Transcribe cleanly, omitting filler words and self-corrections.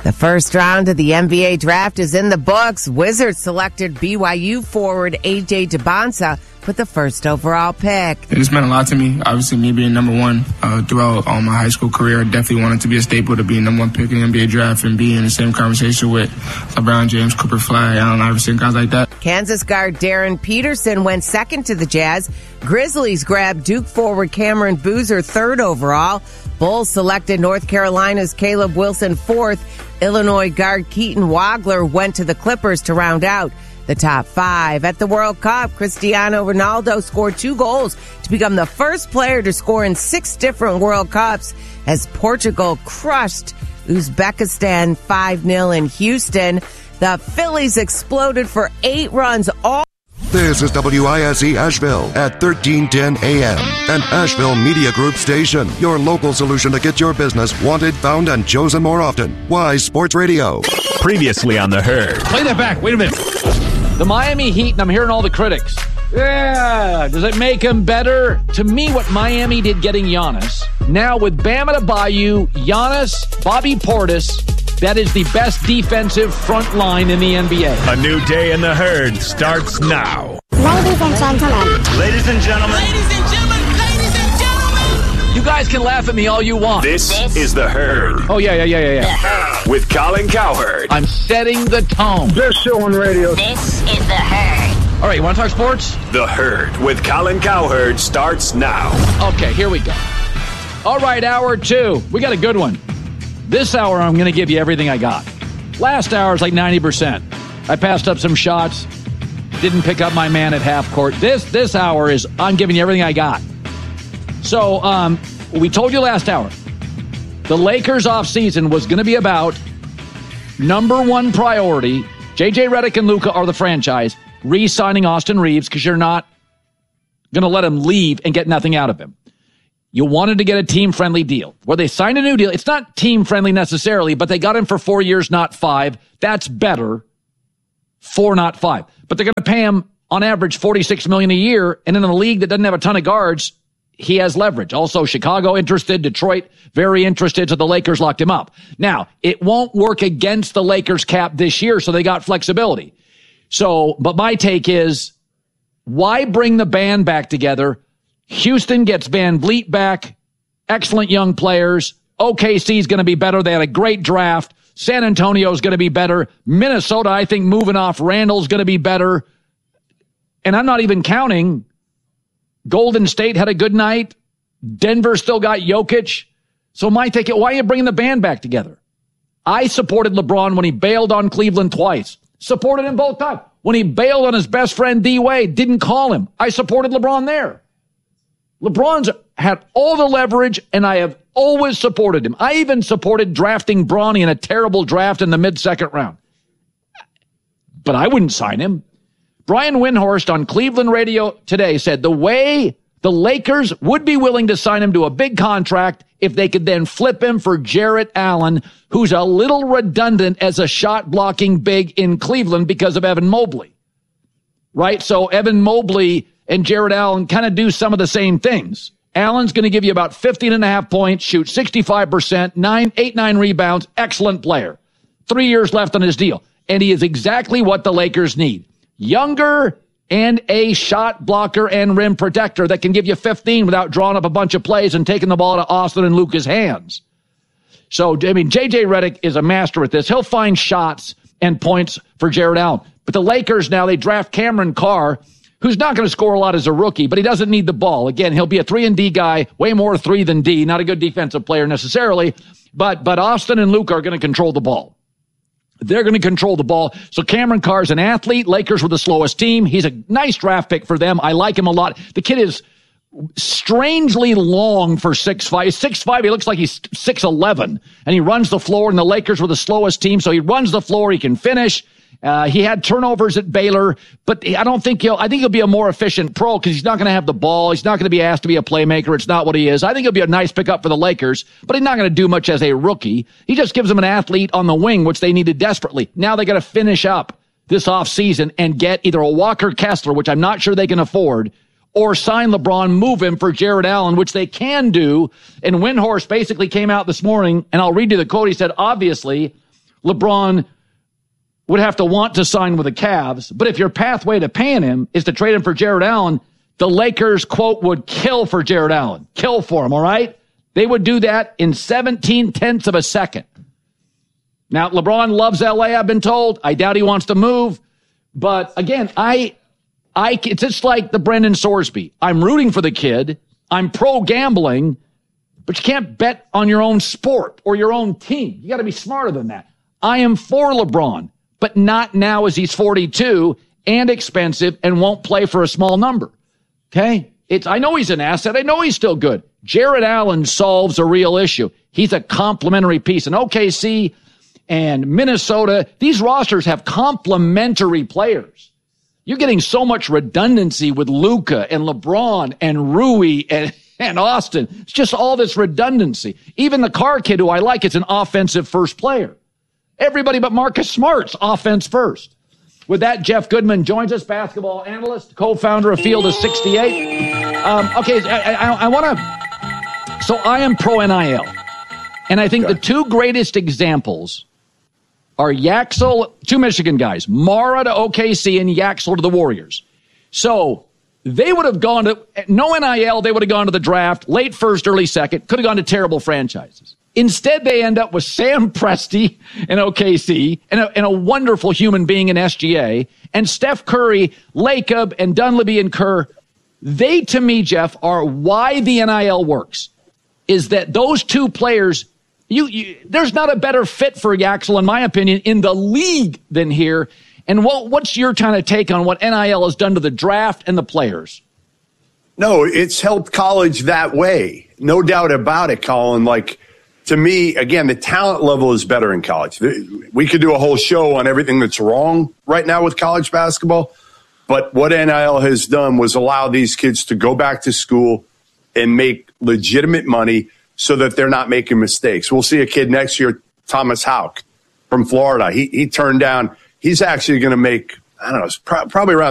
The first round of the NBA draft is in the books. Wizards selected BYU forward A.J. Dybantsa with the first overall pick. It's meant a lot to me. Obviously, me being number one throughout all my high school career, I definitely wanted to be a staple to be number one pick in the NBA draft and be in the same conversation with LeBron James, Cooper Fly, Allen Iverson, guys like that. Kansas guard Darren Peterson went second to the Jazz. Grizzlies grabbed Duke forward Cameron Boozer third overall. Bulls selected North Carolina's Caleb Wilson fourth. Illinois guard Keaton Wagler went to the Clippers to round out the top five. At the World Cup, Cristiano Ronaldo scored 2 goals to become the first player to score in 6 different World Cups as Portugal crushed Uzbekistan 5-0 in Houston. The Phillies exploded for 8 runs all. This is WISE Asheville at 1310 AM, an Asheville Media Group station. Your local solution to get your business wanted, found, and chosen more often. Wise Sports Radio. Previously on The Herd. Play that back. Wait a minute. The Miami Heat, and I'm hearing all the critics. Yeah, does it make them better? To me, what Miami did getting Giannis, now with Bam Adebayo, Giannis, Bobby Portis, that is the best defensive front line in the NBA. A new day in The Herd starts now. Ladies and gentlemen. Ladies and gentlemen. Ladies and gentlemen. Ladies and gentlemen. You guys can laugh at me all you want. This is The Herd. Oh, yeah. With Colin Cowherd. I'm setting the tone. Best show on radio. This is The Herd. All right, you want to talk sports? The Herd with Colin Cowherd starts now. Okay, here we go. All right, hour 2. We got a good one. This hour, I'm going to give you everything I got. Last hour is like 90%. I passed up some shots. Didn't pick up my man at half court. This hour is I'm giving you everything I got. So we told you last hour, the Lakers offseason was going to be about number one priority. JJ Redick and Luka are the franchise. Re-signing Austin Reeves because you're not going to let him leave and get nothing out of him. You wanted to get a team-friendly deal. Where they signed a new deal. It's not team-friendly necessarily, but they got him for 4 years, not 5. That's better. 4, not 5. But they're going to pay him, on average, $46 million a year. And in a league that doesn't have a ton of guards, he has leverage. Also, Chicago interested. Detroit very interested, so the Lakers locked him up. Now, it won't work against the Lakers cap this year, so they got flexibility. So, but my take is, why bring the band back together? Houston gets Van Vliet back. Excellent young players. OKC is going to be better. They had a great draft. San Antonio is going to be better. Minnesota, I think, moving off Randall is going to be better. And I'm not even counting Golden State had a good night. Denver still got Jokic. So my take, why are you bringing the band back together? I supported LeBron when he bailed on Cleveland twice. Supported him both times. When he bailed on his best friend D-Wade, didn't call him. I supported LeBron there. LeBron's had all the leverage, and I have always supported him. I even supported drafting Bronny in a terrible draft in the mid-second round. But I wouldn't sign him. Brian Windhorst on Cleveland radio today said the way the Lakers would be willing to sign him to a big contract if they could then flip him for Jarrett Allen, who's a little redundant as a shot-blocking big in Cleveland because of Evan Mobley. Right? So Evan Mobley and Jarrett Allen kind of do some of the same things. Allen's going to give you about 15.5 points, shoot 65%, 9 rebounds, excellent player. 3 years left on his deal. And he is exactly what the Lakers need. Younger and a shot blocker and rim protector that can give you 15 without drawing up a bunch of plays and taking the ball out of Austin and Luka's hands. So, I mean, JJ Redick is a master at this. He'll find shots and points for Jarrett Allen. But the Lakers now, they draft Cameron Carr, who's not going to score a lot as a rookie, but he doesn't need the ball. Again, he'll be a 3-and-D guy, way more 3 than D, not a good defensive player necessarily, but Austin and Luka are going to control the ball. They're going to control the ball. So Cameron Carr's an athlete. Lakers were the slowest team. He's a nice draft pick for them. I like him a lot. The kid is strangely long for 6'5". He's 6'5". He looks like he's 6'11", and he runs the floor, and the Lakers were the slowest team, so he runs the floor. He can finish. He had turnovers at Baylor, but I think he'll be a more efficient pro because he's not going to have the ball. He's not going to be asked to be a playmaker. It's not what he is. I think he'll be a nice pickup for the Lakers, but he's not going to do much as a rookie. He just gives them an athlete on the wing, which they needed desperately. Now they got to finish up this offseason and get either a Walker Kessler, which I'm not sure they can afford, or sign LeBron, move him for Jarrett Allen, which they can do. And Windhorst basically came out this morning, and I'll read you the quote. He said, obviously, LeBron would have to want to sign with the Cavs. But if your pathway to paying him is to trade him for Jared Allen, the Lakers, quote, would kill for Jared Allen. Kill for him, all right? They would do that in 17/10 of a second. Now, LeBron loves L.A., I've been told. I doubt he wants to move. But again, it's just like the Brendan Sorsby. I'm rooting for the kid. I'm pro-gambling, but you can't bet on your own sport or your own team. You got to be smarter than that. I am for LeBron, but not now as he's 42 and expensive and won't play for a small number. Okay? I know he's an asset. I know he's still good. Jared Allen solves a real issue. He's a complementary piece. And OKC and Minnesota, these rosters have complementary players. You're getting so much redundancy with Luka and LeBron and Rui and Austin. It's just all this redundancy. Even the Carr kid, who I like, is an offensive first player. Everybody but Marcus Smart's offense first. With that, Jeff Goodman joins us, basketball analyst, co-founder of Field of 68. I want to... So I am pro-NIL. And I think the two greatest examples are Yaxel, two Michigan guys, Mara to OKC and Yaxel to the Warriors. So they would have gone to, no NIL, they would have gone to the draft, late first, early second, could have gone to terrible franchises. Instead, they end up with Sam Presti in OKC and a wonderful human being in SGA, and Steph Curry, Lacob, and Dunleavy and Kerr. They, to me, Jeff, are why the NIL works, is that those two players, there's not a better fit for Yaxel, in my opinion, in the league than here. And what's your kind of take on what NIL has done to the draft and the players? No, it's helped college that way. No doubt about it, Colin. Like, to me, again, the talent level is better in college. We could do a whole show on everything that's wrong right now with college basketball. But what NIL has done was allow these kids to go back to school and make legitimate money so that they're not making mistakes. We'll see a kid next year, Thomas Houck from Florida. He turned down, he's actually going to make, I don't know, probably around